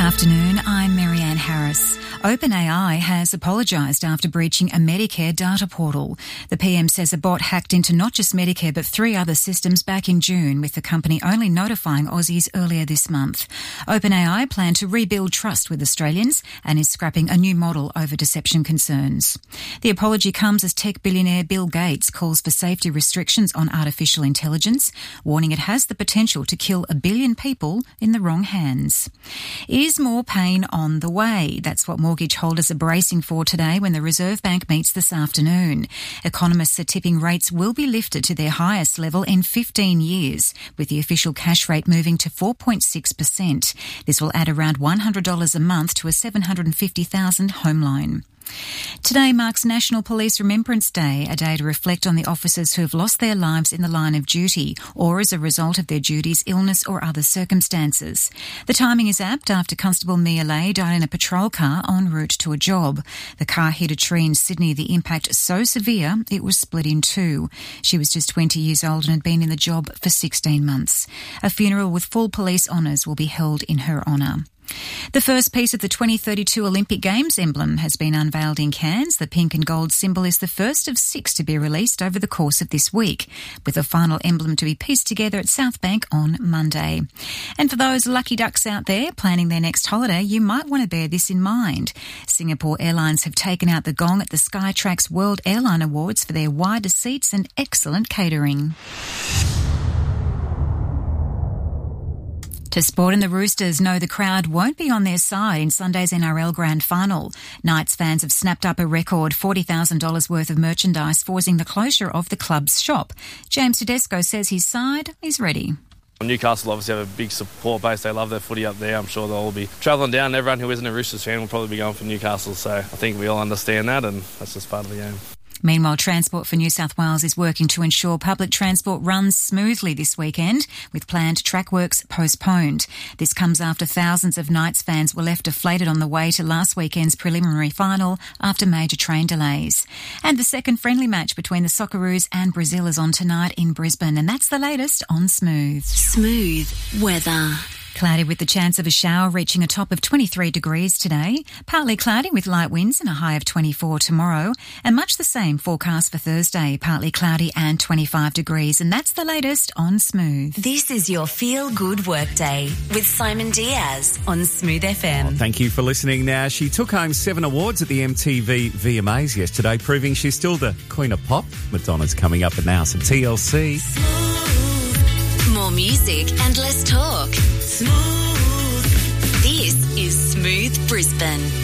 afternoon, I'm Marianne Harris. OpenAI has apologised after breaching a Medicare data portal. The PM says a bot hacked into not just Medicare but 3 other systems back in June, with the company only notifying Aussies earlier this month. OpenAI planned to rebuild trust with Australians and is scrapping a new model over deception concerns. The apology comes as tech billionaire Bill Gates calls for safety restrictions on artificial intelligence, warning it has the potential to kill 1 billion people in the wrong hands. Is more pain on the way? That's what mortgage holders are bracing for today when the Reserve Bank meets this afternoon. Economists are tipping rates will be lifted to their highest level in 15 years, with the official cash rate moving to 4.6%. This will add around $100 a month to a $750,000 home loan. Today marks National Police Remembrance Day, a day to reflect on the officers who have lost their lives in the line of duty or as a result of their duties, illness or other circumstances. The timing is apt after Constable Mia Lay died in a patrol car en route to a job. The car hit a tree in Sydney, the impact so severe it was split in 2. She was just 20 years old and had been in the job for 16 months. A funeral with full police honours will be held in her honour. The first piece of the 2032 Olympic Games emblem has been unveiled in Cairns. The pink and gold symbol is the first of 6 to be released over the course of this week, with the final emblem to be pieced together at South Bank on Monday. And for those lucky ducks out there planning their next holiday, you might want to bear this in mind. Singapore Airlines have taken out the gong at the Skytrax World Airline Awards for their wider seats and excellent catering. To sport, and the Roosters know the crowd won't be on their side in Sunday's NRL Grand Final. Knights fans have snapped up a record $40,000 worth of merchandise, forcing the closure of the club's shop. James Tedesco says his side is ready. Newcastle obviously have a big support base. They love their footy up there. I'm sure they'll all be travelling down. Everyone who isn't a Roosters fan will probably be going for Newcastle. So I think we all understand that, and that's just part of the game. Meanwhile, Transport for New South Wales is working to ensure public transport runs smoothly this weekend, with planned track works postponed. This comes after thousands of Knights fans were left deflated on the way to last weekend's preliminary final after major train delays. And the second friendly match between the Socceroos and Brazil is on tonight in Brisbane, and that's the latest on Smooth. Smooth weather. Cloudy with the chance of a shower, reaching a top of 23 degrees today. Partly cloudy with light winds and a high of 24 tomorrow. And much the same forecast for Thursday, partly cloudy and 25 degrees. And that's the latest on Smooth. This is your feel-good workday with Simon Diaz on Smooth FM. Oh, thank you for listening. Now, she took home 7 awards at the MTV VMAs yesterday, proving she's still the Queen of Pop. Madonna's coming up, and now some TLC. Smooth. More music and less talk. Smooth. This is Smooth Brisbane.